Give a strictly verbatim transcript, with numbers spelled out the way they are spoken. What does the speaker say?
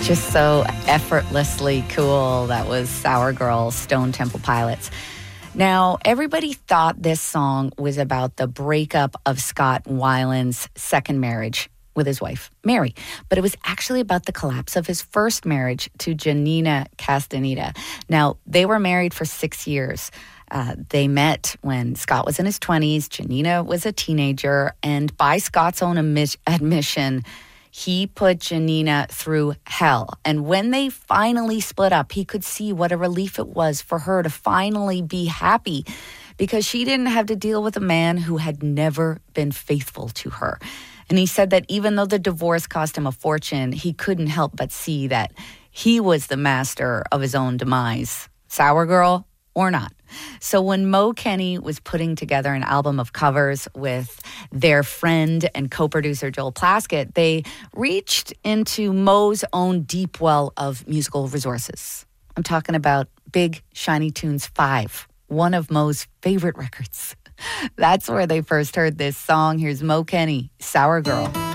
Just so effortlessly cool. That was Sour Girl, Stone Temple Pilots. Now, everybody thought this song was about the breakup of Scott Weiland's second marriage with his wife, Mary. But it was actually about the collapse of his first marriage to Janina Castaneda. Now, they were married for six years. Uh, they met when Scott was in his twenties. Janina was a teenager. And by Scott's own admi- admission, he put Janina through hell. And when they finally split up, he could see what a relief it was for her to finally be happy, because she didn't have to deal with a man who had never been faithful to her. And he said that even though the divorce cost him a fortune, he couldn't help but see that he was the master of his own demise. Sour Girl or not. So when Mo Kenny was putting together an album of covers with their friend and co-producer Joel Plaskett, they reached into Mo's own deep well of musical resources. I'm talking about Big Shiny Tunes five, one of Mo's favorite records. That's where they first heard this song. Here's Mo Kenny, Sour Girl.